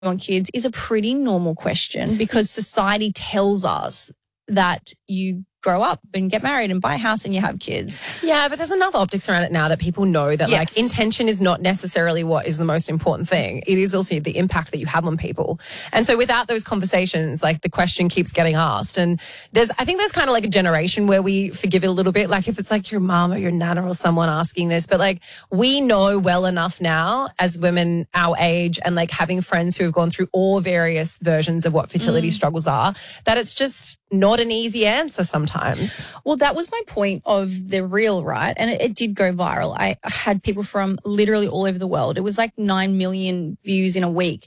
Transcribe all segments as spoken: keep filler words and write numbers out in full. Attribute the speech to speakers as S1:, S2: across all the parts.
S1: on kids is a pretty normal question because society tells us that you grow up and get married and buy a house and you have kids.
S2: Yeah, but there's another optics around it now that people know that, yes, like, intention is not necessarily what is the most important thing. It is also the impact that you have on people. And so without those conversations, like, the question keeps getting asked. And there's, I think there's kind of like a generation where we forgive it a little bit. Like, if it's like your mom or your nana or someone asking this, but like, we know well enough now as women our age and like having friends who have gone through all various versions of what fertility mm. struggles are, that it's just not an easy answer sometimes. Times.
S1: Well, that was my point of the reel, right? And it, it did go viral. I had people from literally all over the world. It was like nine million views in a week.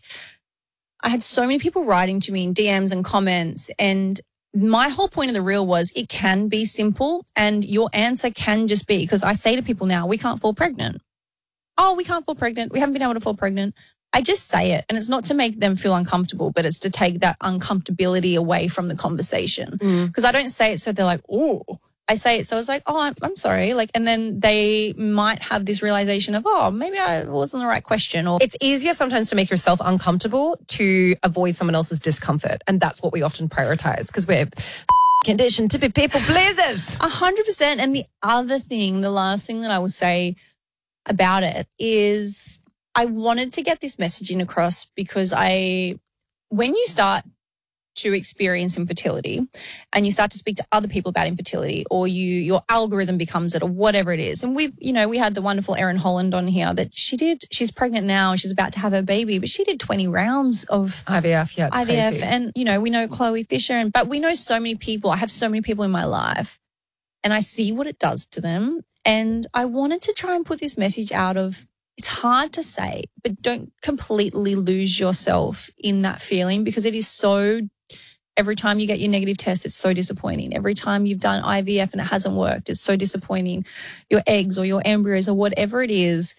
S1: I had so many people writing to me in D Ms and comments. And my whole point of the reel was it can be simple and your answer can just be, because I say to people now, we can't fall pregnant. Oh, we can't fall pregnant. We haven't been able to fall pregnant. I just say it, and it's not to make them feel uncomfortable, but it's to take that uncomfortability away from the conversation. Because mm. I don't say it so they're like, oh. I say it so it's like, oh, I'm, I'm sorry. Like, and then they might have this realization of, oh, maybe I wasn't the right question. Or
S2: it's easier sometimes to make yourself uncomfortable to avoid someone else's discomfort, and that's what we often prioritize because we're conditioned to be people pleasers.
S1: A hundred percent. And the other thing, the last thing that I will say about it is, I wanted to get this messaging across because I, when you start to experience infertility and you start to speak to other people about infertility, or you, your algorithm becomes it, or whatever it is. And we've, you know, we had the wonderful Erin Holland on here that she did, she's pregnant now and she's about to have her baby, but she did twenty rounds of
S2: I V F. Yeah, it's
S1: I V F.
S2: crazy.
S1: And, you know, we know Chloe Fisher, and, but we know so many people. I have so many people in my life and I see what it does to them. And I wanted to try and put this message out of, it's hard to say, but don't completely lose yourself in that feeling, because it is so, every time you get your negative test, it's so disappointing. Every time you've done I V F and it hasn't worked, it's so disappointing. Your eggs or your embryos or whatever it is,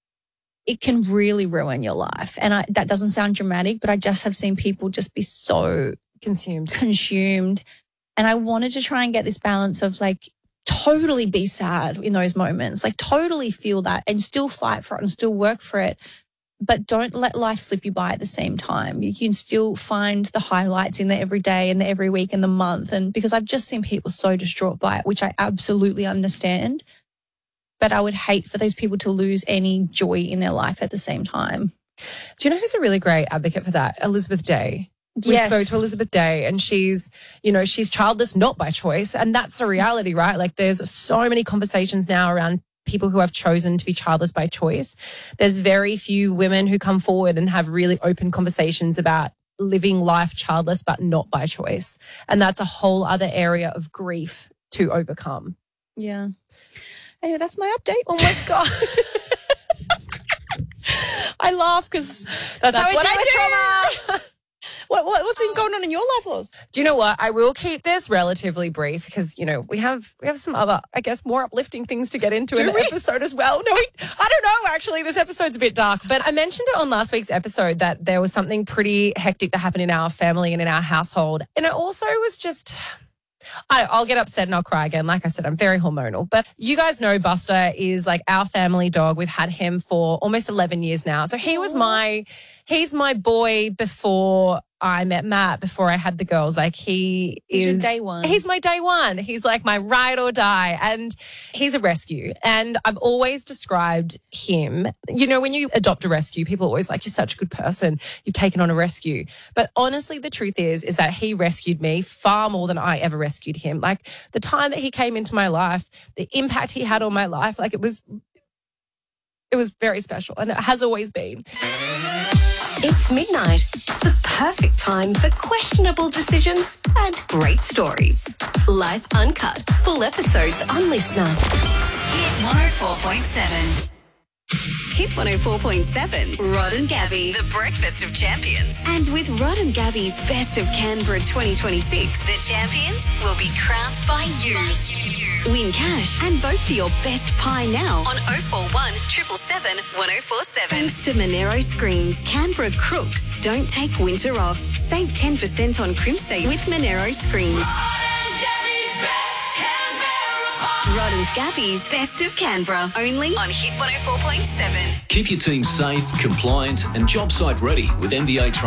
S1: it can really ruin your life. And I, that doesn't sound dramatic, but I just have seen people just be so
S2: consumed,
S1: consumed. And I wanted to try and get this balance of like, totally be sad in those moments, like totally feel that and still fight for it and still work for it. But don't let life slip you by at the same time. You can still find the highlights in the every day and the every week and the month. And because I've just seen people so distraught by it, which I absolutely understand. But I would hate for those people to lose any joy in their life at the same time.
S2: Do you know who's a really great advocate for that? Elizabeth Day. We
S1: yes.
S2: spoke to Elizabeth Day, and she's, you know, she's childless not by choice. And that's the reality, right? Like, there's so many conversations now around people who have chosen to be childless by choice. There's very few women who come forward and have really open conversations about living life childless but not by choice. And that's a whole other area of grief to overcome.
S1: Yeah. Anyway, that's my update. Oh, my God. I laugh because that's, that's what I do. Trauma. What, what what's been going on in your life, Loz?
S2: Do you know what? I will keep this relatively brief because, you know, we have we have some other, I guess, more uplifting things to get into Do in the we? episode as well. No, we, I don't know, actually. This episode's a bit dark. But I mentioned it on last week's episode that there was something pretty hectic that happened in our family and in our household. And it also was just... I, I'll get upset and I'll cry again. Like I said, I'm very hormonal. But you guys know Buster is like our family dog. We've had him for almost eleven years now. So he was my, he's my boy before I met Matt, before I had the girls. Like he
S1: he's
S2: is
S1: your day one.
S2: He's my day one. He's like my ride or die. And he's a rescue. And I've always described him, you know, when you adopt a rescue, people are always like, you're such a good person. You've taken on a rescue. But honestly, the truth is, is that he rescued me far more than I ever rescued him. Like the time that he came into my life, the impact he had on my life, like it was, it was very special. And it has always been.
S3: It's midnight, the perfect time for questionable decisions and great stories. Life Uncut, full episodes on Listener.
S4: Hit one oh four point seven.
S3: Hit one oh four point seven's Rod and Gabby,
S4: The Breakfast of Champions.
S3: And with Rod and Gabby's Best of Canberra twenty twenty-six,
S4: the champions will be crowned by you. By you.
S3: Win cash and vote for your best pie now
S4: on oh four one, seven seven seven, one oh four seven.
S3: Thanks to Monero Screens. Canberra crooks, don't take winter off. Save ten percent on Crimsafe with Monero Screens.
S4: Rod and Gabby's Best Canberra Pie. Rod and Gabby's Best of Canberra, only on Hit one oh four point seven.
S5: Keep your team safe, compliant and job site ready with N B A